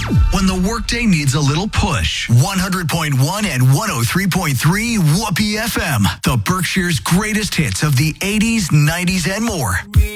When the workday needs a little push. 100.1 and 103.3 Whoopee FM. The Berkshire's greatest hits of the 80s, 90s, and more.